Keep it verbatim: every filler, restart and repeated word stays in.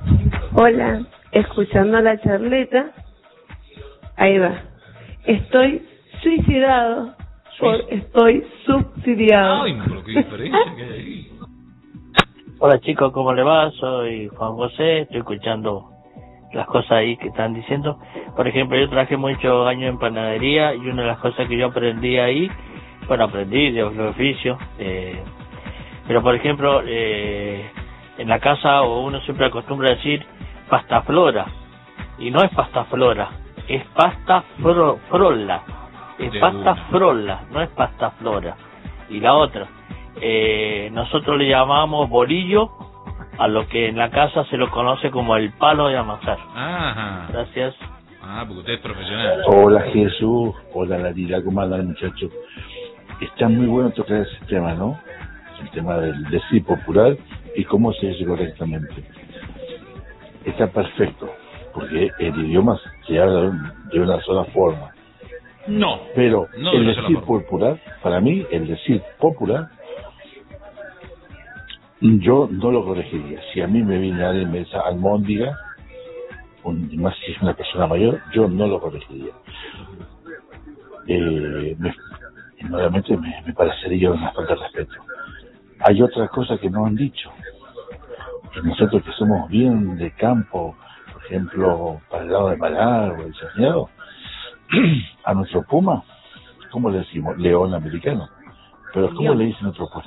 Hola, escuchando la charleta. Ahí va. Estoy suicidado por estoy subsidiado. Ay, pero qué diferencia que hay ahí. Hola chicos, ¿cómo le va? Soy Juan José, estoy escuchando las cosas ahí que están diciendo. Por ejemplo, yo trabajé muchos años en panadería y una de las cosas que yo aprendí ahí, bueno, aprendí de oficio, eh, pero por ejemplo, eh, en la casa o uno siempre acostumbra a decir pasta flora, y no es pasta flora, es pasta fro, frolla, es pasta frolla, no es pasta flora. Y la otra, eh, nosotros le llamamos bolillo a lo que en la casa se lo conoce como el palo de amasar. Ajá. Gracias. Ah, porque usted es profesional. Hola Jesús, hola Latila, ¿cómo andan muchachos? Está muy bueno tocar ese tema, ¿no? El tema del decir popular y cómo se dice correctamente. Está perfecto, porque el idioma se habla de una sola forma. No. Pero no el de decir popular, para mí, el decir popular, yo no lo corregiría. Si a mí me viene alguien y me dice almóndiga, un, más si es una persona mayor, yo no lo corregiría. Eh, me, nuevamente me, me parecería una falta de respeto. Hay otras cosas que no han dicho. Que nosotros que somos bien de campo, por ejemplo, para el lado de Malar o el Cerneado, a nuestro puma, ¿cómo le decimos? León americano. Pero ¿cómo le dicen a otro puesto?